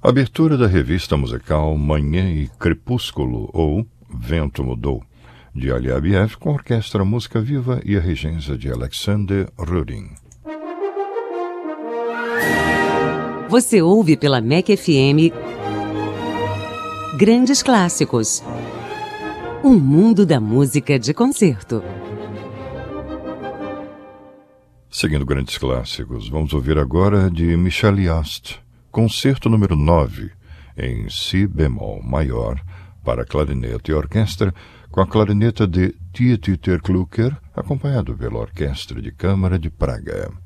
Abertura da revista musical Manhã e Crepúsculo, ou Vento Mudou, de Ali Abiev, com a orquestra Música Viva e a regência de Alexander Rudin. Você ouve pela MEC FM Grandes Clássicos. Um mundo da música de concerto. Seguindo Grandes Clássicos, vamos ouvir agora de Michel Yost, Concerto número 9, em Si bemol maior, para clarinete e orquestra, com a clarineta de Dieter Klucker, acompanhado pela Orquestra de Câmara de Praga.